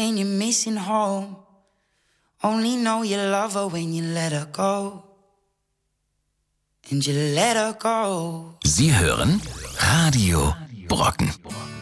when you're missing home. Only know you love her when you let her go. And you let her go. Sie hören Radio Brocken.